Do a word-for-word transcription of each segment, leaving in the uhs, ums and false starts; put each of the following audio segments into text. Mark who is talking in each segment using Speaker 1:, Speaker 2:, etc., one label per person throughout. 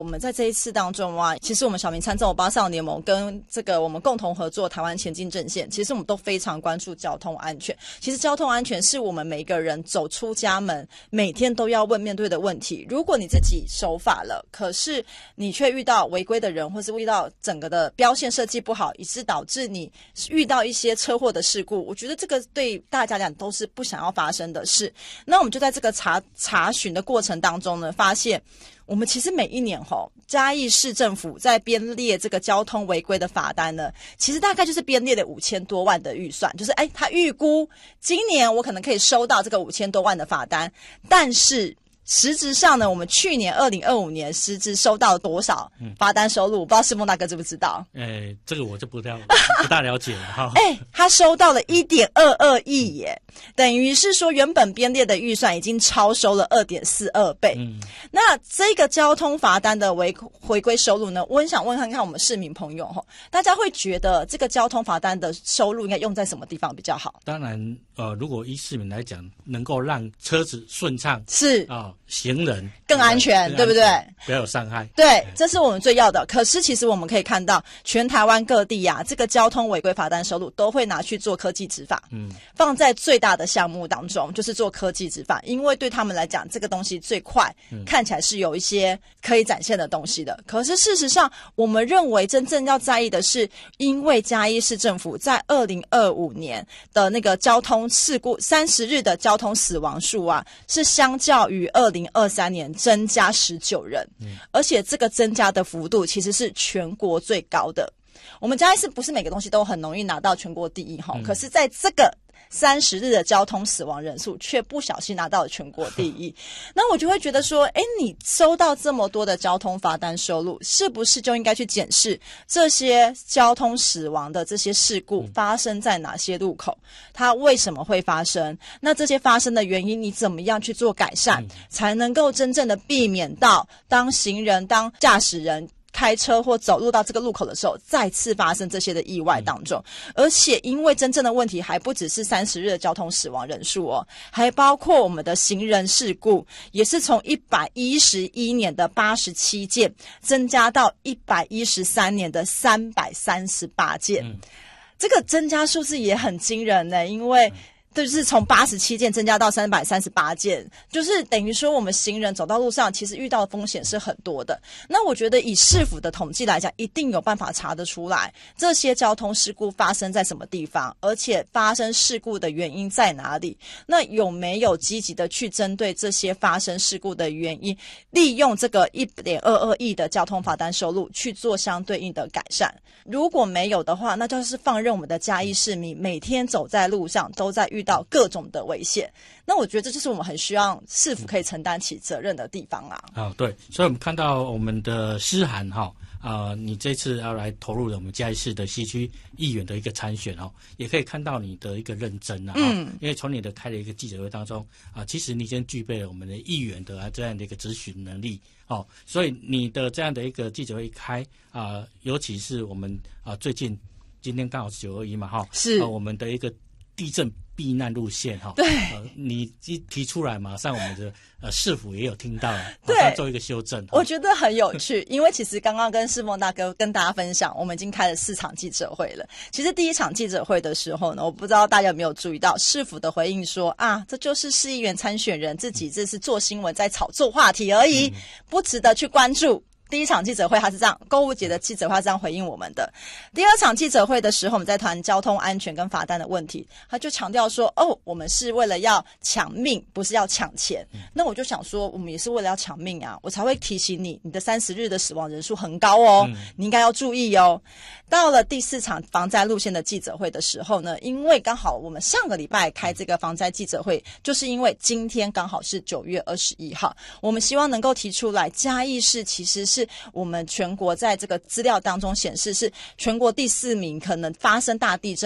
Speaker 1: 我们在这一次当中啊，其实我们小民参政欧巴桑联盟跟这个我们共同合作台湾前进阵线，其实我们都非常关注交通安全。其实交通安全是我们每一个人走出家门每天都要问面对的问题。如果你自己守法了，可是你却遇到违规的人，或是遇到整个的标线设计不好，以致导致你遇到一些车祸的事故，我觉得这个对大家讲都是不想要发生的事。那我们就在这个查查询的过程当中呢，发现我们其实每一年吼，嘉义市政府在编列这个交通违规的罚单呢，其实大概就是编列了五千多万的预算，就是哎，他预估今年我可能可以收到这个五千多万的罚单，但是实质上呢，我们去年二零二五年实质收到多少罚单收入？我不知道世峰大哥知不知道？
Speaker 2: 哎，这个我就不了不大了解了哈。
Speaker 1: 哎，他收到了一点二二亿耶，等于是说原本编列的预算已经超收了二点四二倍。嗯，那这个交通罚单的违回归收入呢？我很想问看看我们市民朋友哈，大家会觉得这个交通罚单的收入应该用在什么地方比较好？
Speaker 2: 当然，呃，如果依市民来讲，能够让车子顺畅，
Speaker 1: 是
Speaker 2: 啊、呃，行人
Speaker 1: 更安全，对不对？
Speaker 2: 不要有伤害。
Speaker 1: 对，这是我们最要的。可是其实我们可以看到，全台湾各地啊，这个交通违规罚单收入都会拿去做科技执法，嗯，放在最大的项目当中，就是做科技执法，因为对他们来讲，这个东西最快，嗯、看起来是有一些可以展现的东西的。可是事实上，我们认为真正要在意的是，因为嘉义市政府在二零二五年的那个交通事故三十日的交通死亡数啊，是相较于二零二三年增加十九人，嗯，而且这个增加的幅度其实是全国最高的。我们嘉义市不是每个东西都很容易拿到全国第一哈、嗯，可是在这个三十日的交通死亡人数却不小心拿到了全国第一。那我就会觉得说，诶，你收到这么多的交通罚单收入，是不是就应该去检视这些交通死亡的这些事故发生在哪些路口，它为什么会发生，那这些发生的原因你怎么样去做改善，才能够真正的避免到当行人当驾驶人开车或走路到这个路口的时候再次发生这些的意外当中、嗯、而且因为真正的问题还不只是三十日的交通死亡人数哦，还包括我们的行人事故，也是从一百一十一年的八十七件增加到一百一十三年的三百三十八件、嗯、这个增加数字也很惊人呢，因为、嗯就是从八十七件增加到三百三十八件，就是等于说我们行人走到路上其实遇到的风险是很多的。那我觉得以市府的统计来讲，一定有办法查得出来这些交通事故发生在什么地方，而且发生事故的原因在哪里，那有没有积极的去针对这些发生事故的原因，利用这个 一点二二亿的交通罚单收入去做相对应的改善。如果没有的话，那就是放任我们的嘉义市民每天走在路上都在遇到各种的危险。那我觉得这就是我们很需要市府可以承担起责任的地方啊。
Speaker 2: 啊、哦，对，所以我们看到我们的诗涵哈啊、呃，你这次要来投入了我们嘉义市的西区议员的一个参选哦，也可以看到你的一个认真啊。嗯，因为从你的开的一个记者会当中啊，其实你已经具备了我们的议员的、啊、这样的一个咨询能力哦，所以你的这样的一个记者会一开啊，尤其是我们啊最近今天刚好是九二一嘛哈，
Speaker 1: 是、
Speaker 2: 啊、我们的一个地震避难路线哈，
Speaker 1: 对、
Speaker 2: 呃，你一提出来，马上我们的呃市府也有听到了，
Speaker 1: 对，
Speaker 2: 马上做一个修正。
Speaker 1: 我觉得很有趣，因为其实刚刚跟世峰大哥跟大家分享，我们已经开了四场记者会了。其实第一场记者会的时候呢，我不知道大家有没有注意到市府的回应说啊，这就是市议员参选人自己这是做新闻在炒作话题而已，嗯、不值得去关注。第一场记者会他是这样，购物节的记者会他是这样回应我们的。第二场记者会的时候，我们在谈交通安全跟罚单的问题，他就强调说，哦，我们是为了要抢命，不是要抢钱。嗯、那我就想说，我们也是为了要抢命啊，我才会提醒你，你的三十日的死亡人数很高哦，嗯、你应该要注意哦。到了第四场防灾路线的记者会的时候呢，因为刚好我们上个礼拜开这个防灾记者会，就是因为今天刚好是九月二十一号，我们希望能够提出来，嘉义市其实是我们全国在这个资料当中显示是全国第四名可能发生大地震的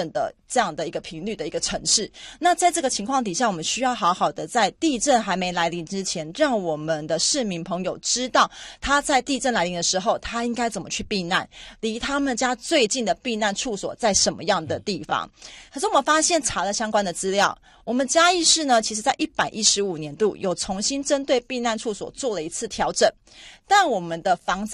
Speaker 1: 这样的一个频率的一个城市。那在这个情况底下，我们需要好好的在地震还没来临之前，让我们的市民朋友知道他在地震来临的时候他应该怎么去避难，离他们家最近的避难处所在什么样的地方。可是我们发现查了相关的资料，我们嘉义市呢，其实在一百一十五年度有重新针对避难处所做了一次调整，但我们的防灾